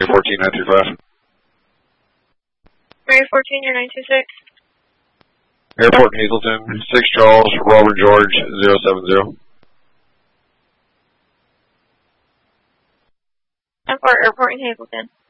14 935. Mary 14, your 926. Airport Hazleton, 6 Charles, Robert George, 070. And for Airport in Hazleton.